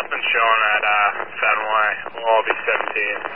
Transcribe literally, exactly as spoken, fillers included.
Nothing showing at uh, Fenway. We'll all be seventeen.